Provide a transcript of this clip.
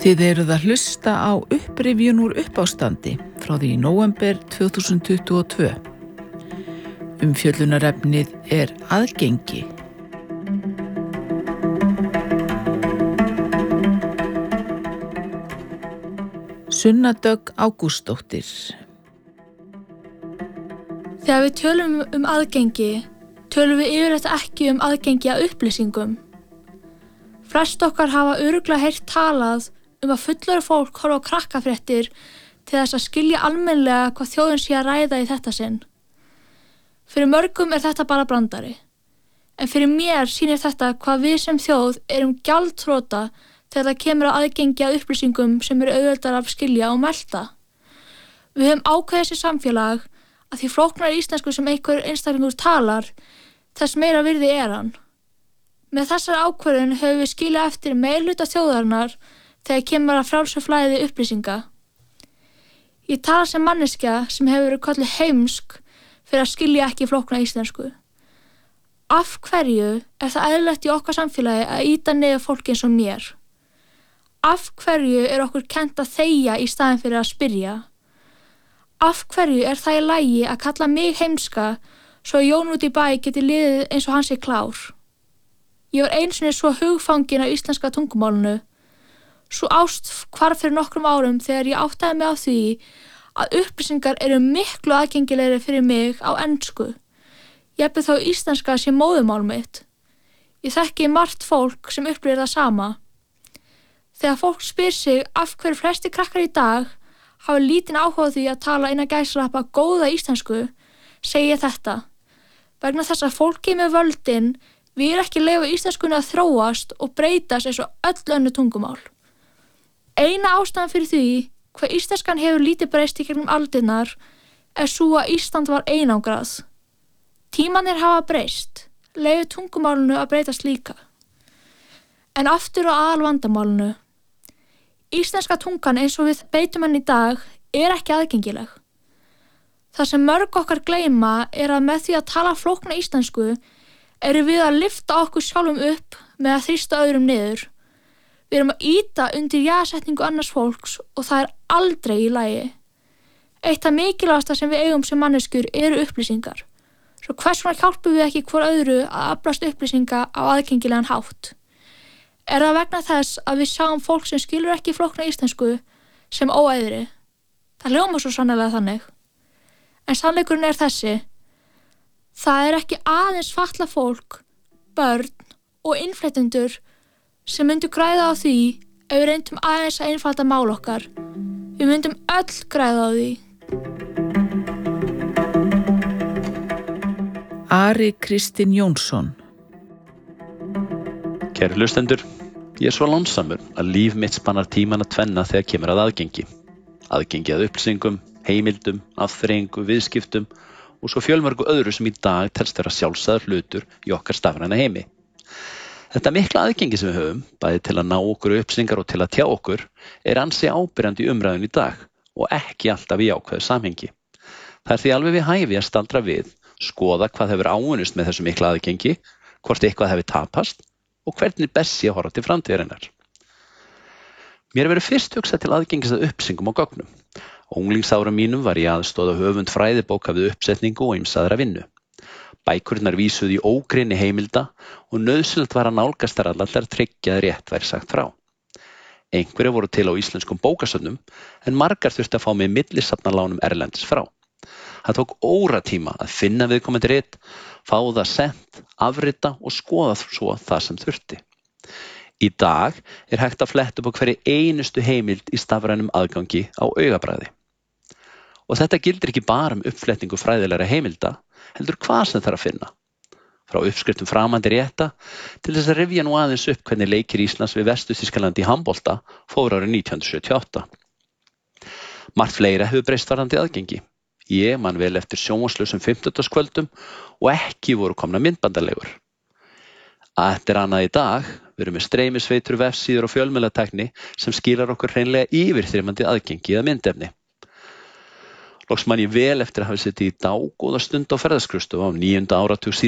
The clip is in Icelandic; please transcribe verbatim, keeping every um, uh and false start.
Þið eruð að hlusta á upprifjun úr uppástandi frá því í nóvember tvö þúsund tuttugu og tvö. Umfjöllunarefnið er aðgengi. Sunna Dögg Ágústsdóttir. Þegar við tölum um aðgengi, tölum við yfirleitt ekki um aðgengi að upplýsingum. Flest okkar hafa örugglega heyrt talað um að fullorðið fólk horfa á krakkafréttir til þess að skilja almennilega hvað þjóðin sé að ræða í þetta sinn. Fyrir mörgum er þetta bara brandari. En fyrir mér sýnir þetta hvað við sem þjóð erum gjaldþrota þegar það kemur að aðgengi að upplýsingum sem eru auðveldar að skilja og melta. Við höfum ákveðið þessi samfélag að því flóknar íslensku sem einhver einstaklingur talar, þess meira virði er hann. Með þessari ákvörðun höfum við skilja eftir meirihluta þjóðarinnar þegar kemur að frjálsu flæði upplýsinga. Ég tala sem manneskja sem hefur verið kölluð heimsk fyrir að skilja ekki flókna íslensku. Af hverju er það eðlilegt í okkar samfélagi að ýta niður fólki eins og mér? Af hverju er okkur kennt að þegja í staðinn fyrir að spyrja? Af hverju er það í lagi að kalla mig heimska svo að Jón út í bæ geti liðið eins og hann sé klár? Ég var einu sinni svo hugfangin af íslenska tungumálinu. Svo ást hvarf fyrir nokkrum árum þegar ég áttaði mig á því að upplýsingar eru miklu aðgengilegri fyrir mig á ensku. Jafnvel þó íslenska sé móðurmál mitt. Ég þekki margt fólk sem upplifir það sama. Þegar fólk spyr sig af hverju flestir krakkar í dag hafa lítinn áhuga á því að tala innan gæsalappa góða íslensku, segi ég þetta. Vegna þess að fólki með völdin vil ekki leyfa íslenskunni að þróast og breytast eins og öll önnur tungumál. Eina ástæðan fyrir því hvað íslenskan hefur lítið breyst í gegnum aldirnar er svo að Ísland var einangrað. Tímarnir hafa breyst, leyfið tungumálinu að breytast líka. En aftur á aðalvandamálinu. Íslenska tungan eins og við beitum henni í dag er ekki aðgengileg. Það sem mörg okkar gleyma er að með því að tala flókna íslensku erum við að lyfta okkur sjálfum upp með að þrýsta öðrum niður. Við erum að ýta undir jaðarsetningu annars fólks og það er aldrei í lagi. Eitt af mikilvægasta sem við eigum sem manneskjur eru upplýsingar. Svo hvers vegna hjálpum við ekki hvor öðru að aflast upplýsinga á aðgengilegan hátt? Er það vegna þess að við sjáum fólk sem skilur ekki flókna íslensku sem óæðri? Það hljómar svo sannarlega þannig. En sannleikurinn er þessi. Það er ekki aðeins fatlað fólk, börn og innflytjendur sem myndu græða á því ef við reyndum aðeins að einfalda mál okkar. Við myndum öll græða á því. Ari Kristinn Jónsson. Kæru hlustendur, ég er svo lánsamur að líf mitt spannar tímana tvenna þegar kemur að aðgengi. Aðgengi að upplýsingum, heimildum, afþreyingu, viðskiptum og svo fjölmörgu öðru sem í dag telst vera sjálfsagður hlutur í okkar stafræna heimi. Þetta mikla aðgengi sem við höfum, bæði til að ná okkur upplýsingar og til að tjá okkur, er ansi áberandi í umræðunni í dag og ekki alltaf í ákveðu samhengi. Það er því alveg við hæfi að staldra við, skoða hvað hefur áunnist með þessu mikla aðgengi, hvort eitthvað hefur tapast og hvernig best sé að horfa til framtíðarinnar. Mér verður fyrst hugsað til aðgengis að upplýsingum og gögnum. Á unglingsárum mínum var ég aðstoða höfund fræðibóka við uppsetningu og ýmsaðra vinnu. Bækurnar vísuðu í ógrynni heimilda og nauðsynlegt var að nálgast þær allar til að tryggja að rétt væri sagt frá. Einhverjir voru til á íslenskum bókasöfnum en margar þurfti að fá með millisafnalánum erlendis frá. Það tók óratíma að finna viðkomandi rit, fá það sent, afrita og skoða svo það sem þurfti. Í dag er hægt að fletta upp á hverri einustu heimild í stafrænum aðgangi á augabragði. Og þetta gildir ekki bara um uppflettingu fræðilegra heimilda, heldur hvað sem þarf að finna. Frá uppskriftum framandi rétta til þess að rifja nú aðeins upp hvernig leikir Íslands við Vestur-Þýskalandi í handbolta fóru árið nítján hundruð sjötíu og átta. Margt fleira hefur breyst varðandi aðgengi. Ég man vel eftir sjónvarpslausum fimmtudagskvöldum og ekki voru komnar myndbandalegur. Þetta er annað í dag, við erum með streymisveitur, vefsíður og fjölmiðlatækni sem skilar okkur hreinlega yfirþyrmandi aðgengi að myndefni. Loks man ég vel eftir að hafa setið í dágóða stund á ferðaskrifstofu á níunda áratug síðustu